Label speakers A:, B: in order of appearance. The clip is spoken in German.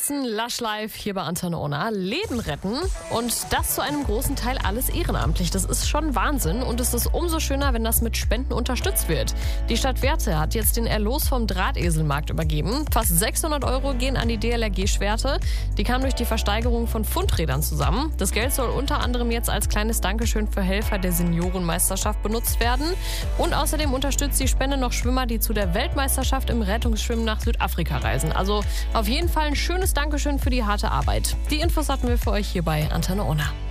A: unterstützen Lush Life hier bei Antenne Ona. Leben retten und das zu einem großen Teil alles ehrenamtlich. Das ist schon Wahnsinn und es ist umso schöner, wenn das mit Spenden unterstützt wird. Die Stadt Wehrte hat jetzt den Erlös vom Drahteselmarkt übergeben. Fast 600 € gehen an die DLRG Schwerte. Die kamen durch die Versteigerung von Fundrädern zusammen. Das Geld soll unter anderem jetzt als kleines Dankeschön für Helfer der Seniorenmeisterschaft benutzt werden. Und außerdem unterstützt die Spende noch Schwimmer, die zu der Weltmeisterschaft im Rettungsschwimmen nach Südafrika reisen. Also auf jeden Fall ein schönes Dankeschön für die harte Arbeit. Die Infos hatten wir für euch hier bei Antenne Ona.